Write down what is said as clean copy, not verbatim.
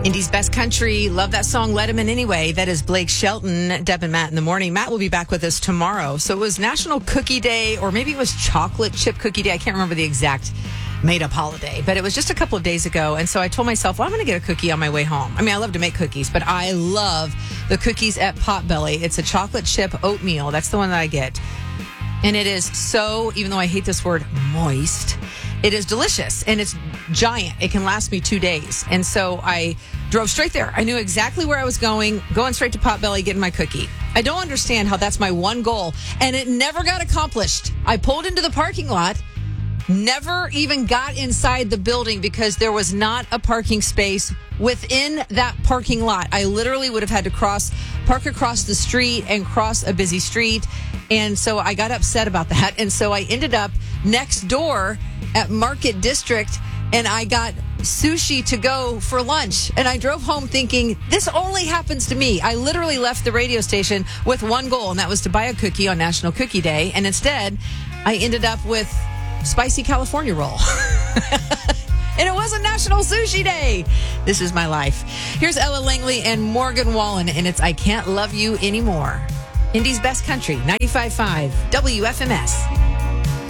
Indie's Best Country. Love that song, Let Him In Anyway. That is Blake Shelton, Deb and Matt in the morning. Matt will be back with us tomorrow. So it was National Cookie Day, or maybe it was Chocolate Chip Cookie Day. I can't remember the exact made-up holiday, but it was just a couple of days ago. And so I told myself, well, I'm going to get a cookie on my way home. I mean, I love to make cookies, but I love the cookies at Potbelly. It's a chocolate chip oatmeal. That's the one that I get. And it is so, even though I hate this word, moist, it is delicious, and it's giant. It can last me 2 days. And so I drove straight there. I knew exactly where I was going straight to Potbelly, getting my cookie. I don't understand how that's my one goal, and it never got accomplished. I pulled into the parking lot, never even got inside the building because there was not a parking space within that parking lot. I literally would have had to park across the street and cross a busy street. And so I got upset about that. And so I ended up next door at Market District, and I got sushi to go for lunch. And I drove home thinking, this only happens to me. I literally left the radio station with one goal, and that was to buy a cookie on National Cookie Day. And instead, I ended up with spicy California roll. And it wasn't National Sushi Day. This is my life. Here's Ella Langley and Morgan Wallen, and it's I Can't Love You Anymore. Indie's Best Country, 95.5 WFMS.